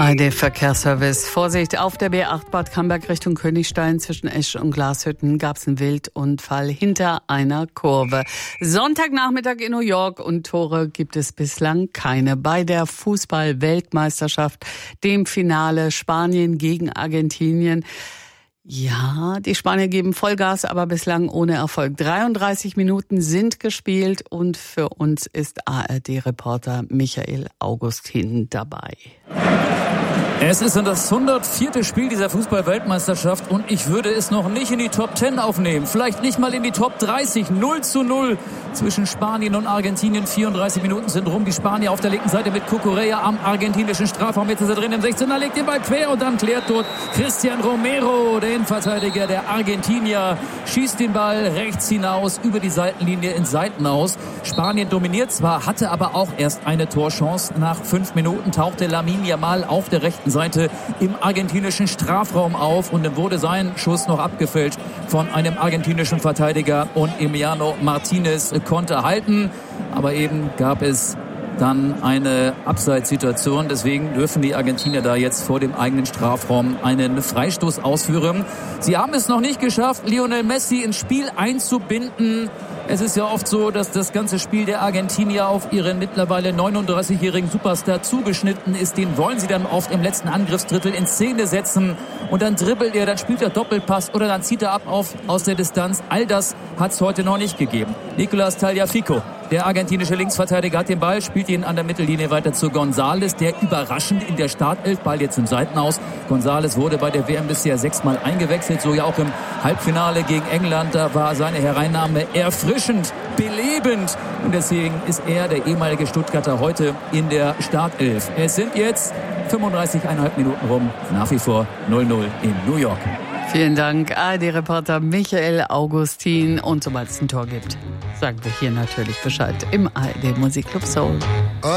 ARD-Verkehrsservice. Vorsicht, auf der B8 Bad Camberg Richtung Königstein zwischen Esch und Glashütten gab es einen Wildunfall hinter einer Kurve. Sonntagnachmittag in New York und Tore gibt es bislang keine. Bei der Fußball-Weltmeisterschaft, dem Finale Spanien gegen Argentinien. Ja, die Spanier geben Vollgas, aber bislang ohne Erfolg. 33 Minuten sind gespielt und für uns ist ARD-Reporter Michael Augustin dabei. Es ist das 104. Spiel dieser Fußball-Weltmeisterschaft und ich würde es noch nicht in die Top 10 aufnehmen. Vielleicht nicht mal in die Top 30. 0:0 zwischen Spanien und Argentinien. 34 Minuten sind rum. Die Spanier auf der linken Seite mit Cucurella am argentinischen Strafraum. Jetzt ist er drin im 16er, legt den Ball quer und dann klärt dort Cristian Romero, der Innenverteidiger der Argentinier, schießt den Ball rechts hinaus über die Seitenlinie ins Seitenaus. Spanien dominiert zwar, hatte aber auch erst eine Torchance. Nach 5 Minuten tauchte Lamine Yamal auf der rechten Seite im argentinischen Strafraum auf und dann wurde sein Schuss noch abgefälscht von einem argentinischen Verteidiger und Emiliano Martinez konnte halten, aber eben gab es dann eine Abseitssituation, deswegen dürfen die Argentinier da jetzt vor dem eigenen Strafraum einen Freistoß ausführen. Sie haben es noch nicht geschafft, Lionel Messi ins Spiel einzubinden. Es ist ja oft so, dass das ganze Spiel der Argentinier auf ihren mittlerweile 39-jährigen Superstar zugeschnitten ist. Den wollen sie dann oft im letzten Angriffsdrittel in Szene setzen. Und dann dribbelt er, dann spielt er Doppelpass oder dann zieht er ab aus der Distanz. All das hat es heute noch nicht gegeben. Nicolás Tagliafico, der argentinische Linksverteidiger, hat den Ball, spielt ihn an der Mittellinie weiter zu González, der überraschend in der Startelf, Ball jetzt im Seitenaus. González wurde bei der WM bisher 6-mal eingewechselt, so ja auch im Halbfinale gegen England. Da war seine Hereinnahme erfrischend, belebend. Und deswegen ist er, der ehemalige Stuttgarter, heute in der Startelf. Es sind jetzt 35,5 Minuten rum, nach wie vor 0:0 in New York. Vielen Dank, ARD-Reporter Michael Augustin. Und sobald es ein Tor gibt, sagen wir hier natürlich Bescheid im ARD Musikclub Soul.